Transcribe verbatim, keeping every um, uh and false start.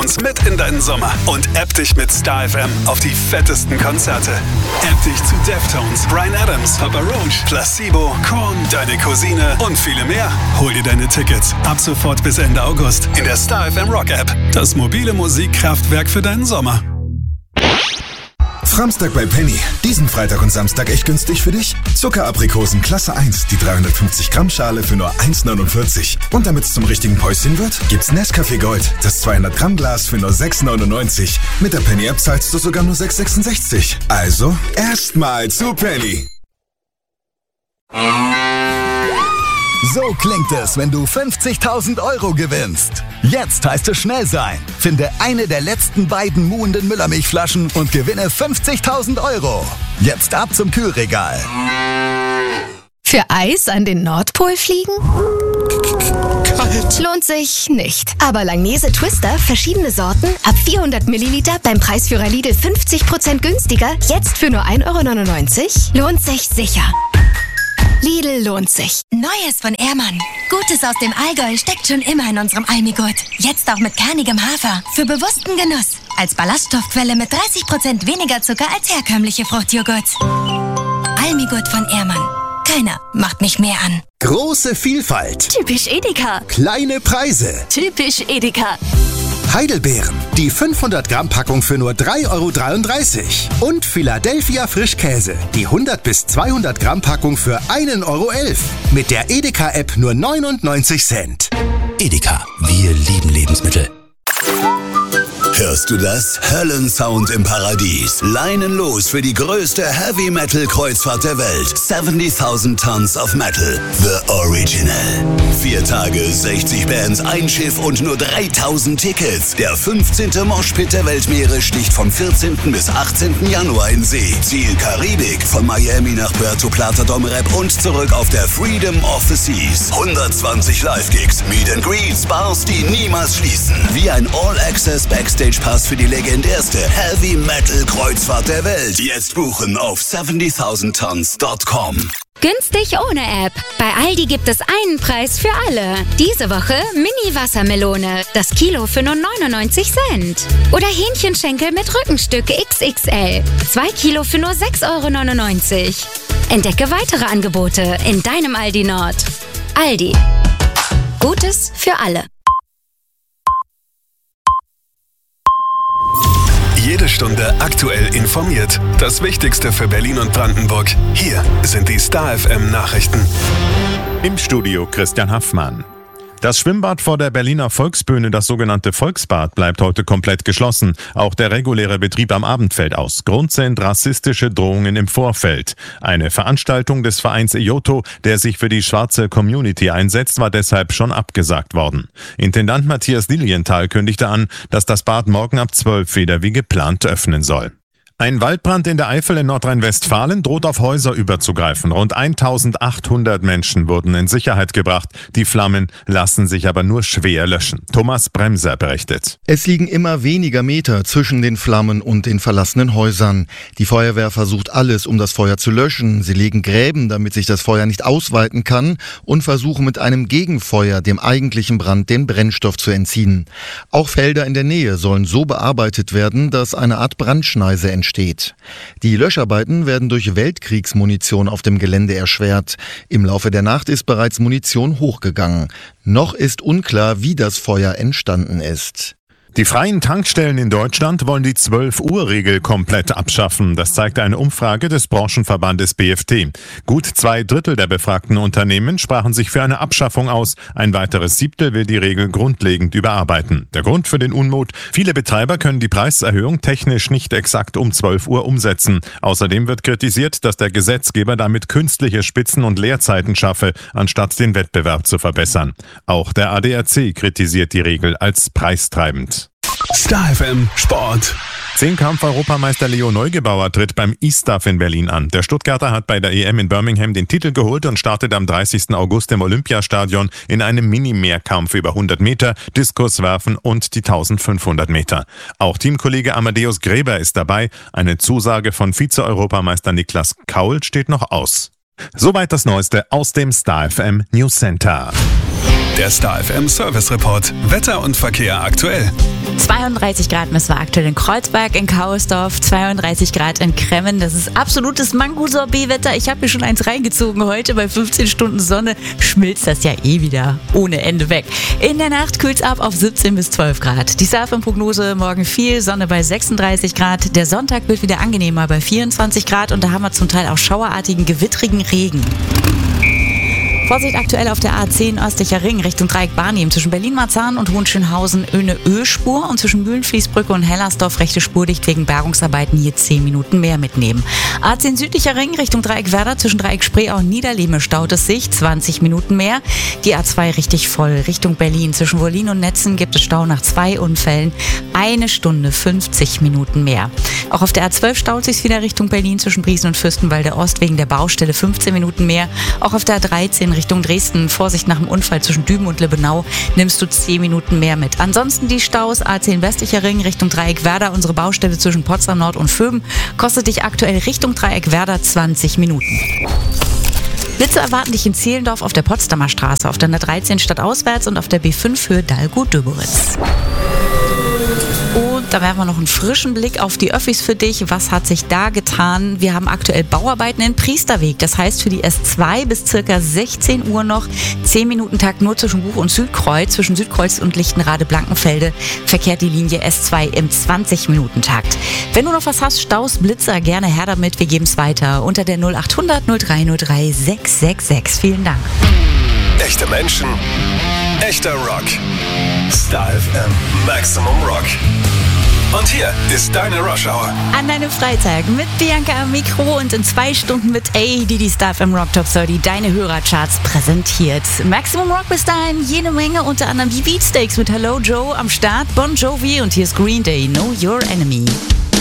uns mit in deinen Sommer und app dich mit Star F M auf die fettesten Konzerte. App dich zu Deftones, Bryan Adams, Papa Roach, Placebo, Korn, Deine Cousine und viele mehr. Hol dir deine Tickets ab sofort bis Ende August in der Star F M Rock App. Das mobile Musikkraftwerk für deinen Sommer. Framstag bei Penny. Diesen Freitag und Samstag echt günstig für dich? Zuckeraprikosen Klasse eins, die dreihundertfünfzig Gramm Schale für nur eins neunundvierzig. Und damit es zum richtigen Päuschen wird, gibt's Nescafé Gold, das zweihundert Gramm Glas für nur sechs neunundneunzig. Mit der Penny App zahlst du sogar nur sechs sechsundsechzig. Also, erstmal zu Penny. So klingt es, wenn du fünfzigtausend Euro gewinnst. Jetzt heißt es schnell sein. Finde eine der letzten beiden muhenden Müllermilchflaschen und gewinne fünfzigtausend Euro. Jetzt ab zum Kühlregal. Für Eis an den Nordpol fliegen? Kalt. Lohnt sich nicht. Aber Langnese Twister, verschiedene Sorten, ab vierhundert Milliliter beim Preisführer Lidl fünfzig Prozent günstiger, jetzt für nur ein Euro neunundneunzig? Lohnt sich sicher. Lidl lohnt sich. Neues von Ehrmann. Gutes aus dem Allgäu steckt schon immer in unserem Almigurt. Jetzt auch mit kernigem Hafer. Für bewussten Genuss. Als Ballaststoffquelle mit dreißig Prozent weniger Zucker als herkömmliche Fruchtjoghurt. Almigurt von Ehrmann. Keiner macht mich mehr an. Große Vielfalt. Typisch Edeka. Kleine Preise. Typisch Edeka. Heidelbeeren. Die fünfhundert Gramm Packung für nur drei Euro dreiunddreißig. Und Philadelphia Frischkäse. Die hundert bis zweihundert Gramm Packung für ein Euro elf. Mit der Edeka-App nur neunundneunzig Cent. Edeka. Wir lieben Lebensmittel. Hörst du das? Höllensound im Paradies. Leinen los für die größte Heavy-Metal-Kreuzfahrt der Welt. siebzigtausend Tons of Metal. The Original. Vier Tage, sechzig Bands, ein Schiff und nur dreitausend Tickets. Der fünfzehnte Moshpit der Weltmeere sticht vom vierzehnten bis achtzehnten Januar in See. Ziel Karibik. Von Miami nach Puerto Plata Dom Rep und zurück auf der Freedom of the Seas. hundertzwanzig Live-Gigs, Meet and Greets, Bars, die niemals schließen. Wie ein All-Access Backstage Pass für die legendärste Heavy Metal Kreuzfahrt der Welt. Jetzt buchen auf siebzigtausend tons Punkt com. Günstig ohne App. Bei Aldi gibt es einen Preis für alle. Diese Woche Mini-Wassermelone. Das Kilo für nur neunundneunzig Cent. Oder Hähnchenschenkel mit Rückenstück X X L. Zwei Kilo für nur sechs Euro neunundneunzig. Entdecke weitere Angebote in deinem Aldi Nord. Aldi. Gutes für alle. Jede Stunde aktuell informiert. Das Wichtigste für Berlin und Brandenburg. Hier sind die Star F M Nachrichten. Im Studio Christian Haffmann. Das Schwimmbad vor der Berliner Volksbühne, das sogenannte Volksbad, bleibt heute komplett geschlossen. Auch der reguläre Betrieb am Abend fällt aus. Grund sind rassistische Drohungen im Vorfeld. Eine Veranstaltung des Vereins Ejoto, der sich für die schwarze Community einsetzt, war deshalb schon abgesagt worden. Intendant Matthias Lilienthal kündigte an, dass das Bad morgen ab zwölf wieder wie geplant öffnen soll. Ein Waldbrand in der Eifel in Nordrhein-Westfalen droht auf Häuser überzugreifen. Rund eintausendachthundert Menschen wurden in Sicherheit gebracht. Die Flammen lassen sich aber nur schwer löschen. Thomas Bremser berichtet. Es liegen immer weniger Meter zwischen den Flammen und den verlassenen Häusern. Die Feuerwehr versucht alles, um das Feuer zu löschen. Sie legen Gräben, damit sich das Feuer nicht ausweiten kann, und versuchen mit einem Gegenfeuer dem eigentlichen Brand den Brennstoff zu entziehen. Auch Felder in der Nähe sollen so bearbeitet werden, dass eine Art Brandschneise entsteht. Steht. Die Löscharbeiten werden durch Weltkriegsmunition auf dem Gelände erschwert. Im Laufe der Nacht ist bereits Munition hochgegangen. Noch ist unklar, wie das Feuer entstanden ist. Die freien Tankstellen in Deutschland wollen die zwölf-Uhr-Regel komplett abschaffen. Das zeigt eine Umfrage des Branchenverbandes B F T. Gut zwei Drittel der befragten Unternehmen sprachen sich für eine Abschaffung aus. Ein weiteres Siebtel will die Regel grundlegend überarbeiten. Der Grund für den Unmut: viele Betreiber können die Preiserhöhung technisch nicht exakt um zwölf Uhr umsetzen. Außerdem wird kritisiert, dass der Gesetzgeber damit künstliche Spitzen und Leerzeiten schaffe, anstatt den Wettbewerb zu verbessern. Auch der A D A C kritisiert die Regel als preistreibend. Star F M Sport. Zehnkampf-Europameister Leo Neugebauer tritt beim I-Staff in Berlin an. Der Stuttgarter hat bei der E M in Birmingham den Titel geholt und startet am dreißigsten August im Olympiastadion in einem Mini-Mehrkampf über hundert Meter, Diskuswerfen und die eintausendfünfhundert Meter. Auch Teamkollege Amadeus Gräber ist dabei. Eine Zusage von Vize-Europameister Niklas Kaul steht noch aus. Soweit das Neueste aus dem Star F M News Center. Der Star F M Service Report. Wetter und Verkehr aktuell. zweiunddreißig Grad messen wir aktuell in Kreuzberg, in Kauersdorf, zweiunddreißig Grad in Kremmen. Das ist absolutes Mango-Sorbet-Wetter. Ich habe mir schon eins reingezogen heute. Bei fünfzehn Stunden Sonne schmilzt das ja eh wieder ohne Ende weg. In der Nacht kühlt es ab auf siebzehn bis zwölf Grad. Die Star F M-Prognose: morgen viel Sonne bei sechsunddreißig Grad. Der Sonntag wird wieder angenehmer bei vierundzwanzig Grad und da haben wir zum Teil auch schauerartigen, gewittrigen Regen. Vorsicht aktuell auf der A zehn östlicher Ring Richtung Dreieck Barnim zwischen Berlin-Marzahn und Hohenschönhausen eine Ölspur und zwischen Mühlenfließbrücke und Hellersdorf rechte Spur dicht wegen Bergungsarbeiten, hier zehn Minuten mehr mitnehmen. A zehn südlicher Ring Richtung Dreieck Werder zwischen Dreieck Spreeau und Niederlehme staut es sich, zwanzig Minuten mehr. Die A zwei richtig voll Richtung Berlin zwischen Wollin und Netzen gibt es Stau nach zwei Unfällen, eine Stunde fünfzig Minuten mehr. Auch auf der A zwölf staut sich wieder Richtung Berlin zwischen Briesen und Fürstenwalde Ost wegen der Baustelle fünfzehn Minuten mehr. Auch auf der A dreizehn Richtung Dresden, Vorsicht nach dem Unfall zwischen Düben und Liebenau, nimmst du zehn Minuten mehr mit. Ansonsten die Staus: A zehn westlicher Ring Richtung Dreieck Werder, unsere Baustelle zwischen Potsdam Nord und Vöben, kostet dich aktuell Richtung Dreieck Werder zwanzig Minuten. Blitze erwarten dich in Zehlendorf auf der Potsdamer Straße, auf der A dreizehn stadtauswärts und auf der B fünf Höhe Dalgo-Döberitz. Und da werfen wir noch einen frischen Blick auf die Öffis für dich. Was hat sich da getan? Wir haben aktuell Bauarbeiten in Priesterweg. Das heißt für die S zwei bis circa sechzehn Uhr noch zehn Minuten Takt nur zwischen Buch und Südkreuz. Zwischen Südkreuz und Lichtenrade-Blankenfelde verkehrt die Linie S zwei im zwanzig Minuten Takt. Wenn du noch was hast, Staus, Blitzer, gerne her damit. Wir geben es weiter unter der null acht hundert null drei null drei sechs sechs sechs. Vielen Dank. Echte Menschen, echter Rock. Star F M Maximum Rock. Und hier ist deine Rush Hour. An deinem Freitag mit Bianca am Mikro und in zwei Stunden mit A, die die Star F M Rock Top dreißig, deine Hörercharts präsentiert. Maximum Rock bis dahin, jede Menge, unter anderem die Beatsteaks mit Hello Joe am Start, Bon Jovi und hier ist Green Day, Know Your Enemy.